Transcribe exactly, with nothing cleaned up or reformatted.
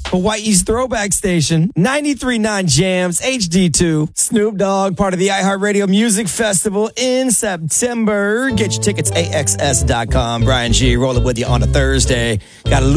Hawaii's throwback station, ninety-three point nine Jams, H D two. Snoop Dogg, part of the iHeartRadio Music Festival in September. Get your tickets, A X S dot com. Brian G, rolling with you on a Thursday. Got a